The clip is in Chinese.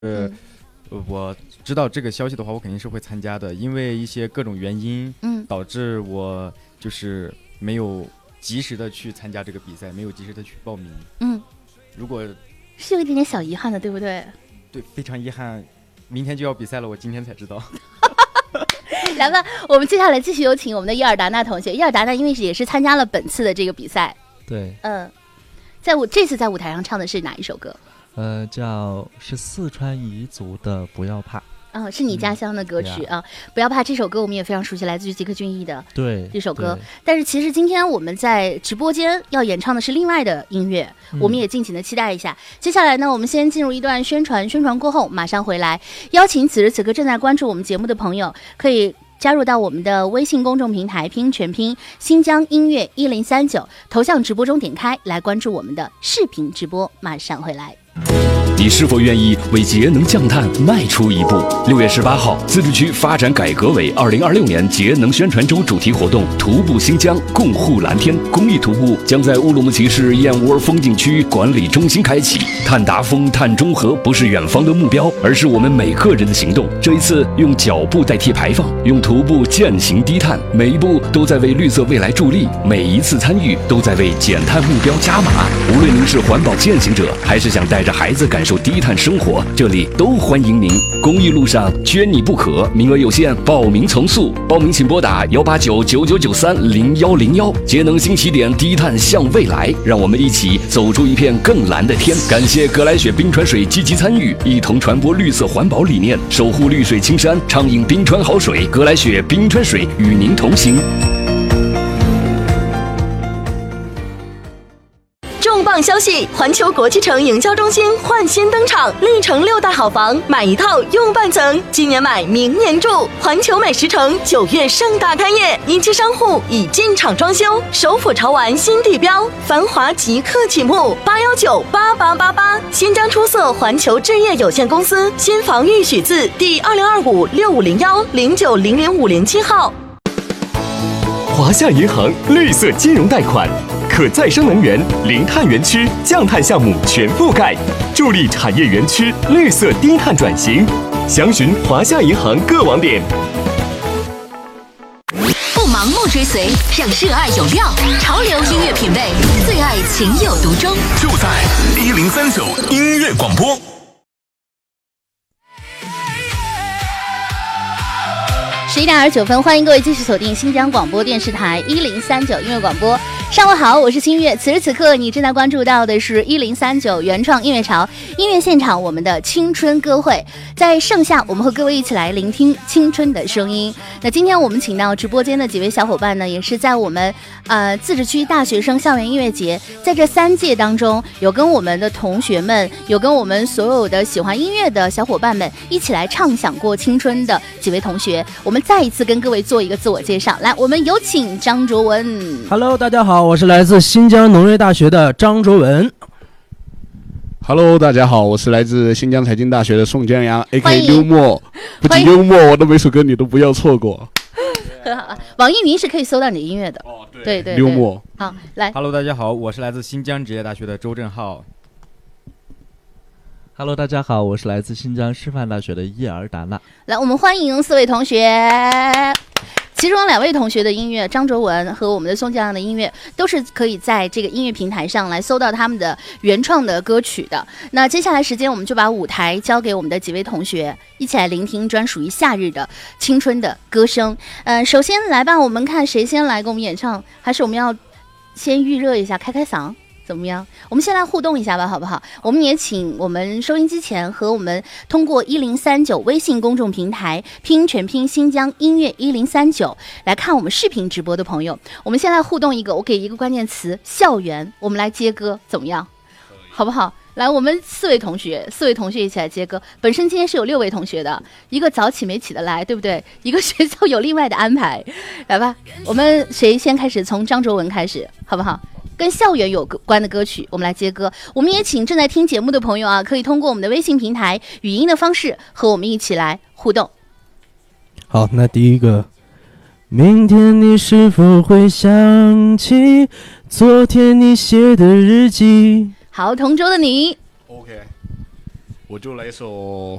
我知道这个消息的话，我肯定是会参加的，因为一些各种原因，导致我就是没有及时的去参加这个比赛，没有及时的去报名。如果是有一点点小遗憾的，对不对？ 对，非常遗憾，明天就要比赛了，我今天才知道。 来吧，我们接下来继续有请我们的伊尔达娜同学。伊尔达娜因为也是参加了本次的这个比赛， 对， 这次在舞台上唱的是哪一首歌？ 是四川彝族的《不要怕》。 是你家乡的歌曲啊！不要怕，这首歌我们也非常熟悉，来自于吉克隽逸的这首歌。但是其实今天我们在直播间要演唱的是另外的音乐，我们也敬请的期待一下。接下来呢，我们先进入一段宣传过后马上回来，邀请此时此刻正在关注我们节目的朋友可以加入到我们的微信公众平台全拼新疆音乐1039，头像直播中点开来关注我们的视频直播，马上回来。 你是否愿意为节能降碳迈出一步？6月18号，自治区发展改革委2026年节能宣传周主题活动“徒步新疆，共护蓝天”公益徒步将在乌鲁木齐市燕窝风景区管理中心开启。碳达峰、碳中和不是远方的目标，而是我们每个人的行动。这一次，用脚步代替排放，用徒步践行低碳，每一步都在为绿色未来助力，每一次参与都在为减碳目标加码。无论您是环保践行者，还是想带着孩子感受低碳生活，这里都欢迎您。公益路上缺你不可，名额有限，报名从速。报名请拨打18999930101。节能新起点，低碳向未来，让我们一起走出一片更蓝的天。感谢格莱雪冰川水积极参与，一同传播绿色环保理念，守护绿水青山，畅饮冰川好水。格莱雪冰川水与您同行。 重磅消息！环球国际城营销中心焕新登场，历城6大好房，买一套用半层，今年买明年住。环球美食城9月盛大开业，一期商户已进场装修，首府潮玩新地标，繁华即刻启幕。8198888，新疆出色环球置业有限公司新房预许字第2025650109000507号。 华夏银行绿色金融贷款，可再生能源、零碳园区、降碳项目全覆盖，助力产业园区绿色低碳转型。详询华夏银行各网点。 不盲目追随，让热爱有料，潮流音乐品味，最爱情有独钟， 就在1039音乐广播。 11点29分，欢迎各位继续锁定新疆广播电视台1039音乐广播。上午好，我是新月。此时此刻，你正在关注到的是1039原创音乐潮音乐现场，我们的青春歌会。在盛夏，我们和各位一起来聆听青春的声音。那今天我们请到直播间的几位小伙伴呢，也是在我们自治区大学生校园音乐节，在这3届当中，有跟我们的同学们，有跟我们所有的喜欢音乐的小伙伴们一起来畅想过青春的几位同学。我们再一次跟各位做一个自我介绍，来，我们有请张卓文。 Hello， 大家好，我是来自新疆农业大学的张卓文。 Hello， 大家好，我是来自新疆财经大学的宋江阳 ，AK 幽默。不仅幽默，我的每首歌你都不要错过。 很好，网易云是可以搜到你的音乐的。 哦， 对， 幽默。 好，来。 Hello， 大家好，我是来自新疆职业大学的周正浩。 Hello， 大家好，我是来自新疆师范大学的叶尔达娜。 来，我们欢迎4位同学。其中2位同学的音乐，张卓文和我们的宋江阳的音乐，都是可以在这个音乐平台上来搜到他们的原创的歌曲的。那接下来时间，我们就把舞台交给我们的几位同学，一起来聆听专属于夏日的青春的歌声。首先来吧，我们看谁先来给我们演唱，还是我们要先预热一下，开嗓？怎么样？我们先来互动一下吧，好不好？我们也请我们收音机前和我们通过1039微信公众平台全拼新疆音乐1039来看我们视频直播的朋友，我们先来互动一个，我给一个关键词校园，我们来接歌，怎么样？好不好？来，我们4位同学一起来接歌。本身今天是有6位同学的，一个早起没起得来，对不对？一个学校有另外的安排。来吧，我们谁先开始？从张卓文开始，好不好？跟校园有关的歌曲，我们来接歌。我们也请正在听节目的朋友啊，可以通过我们的微信平台语音的方式和我们一起来互动。 好，那第一个，明天你是否会想起昨天你写的日记？ 好，同桌的你。 OK， 我就来一首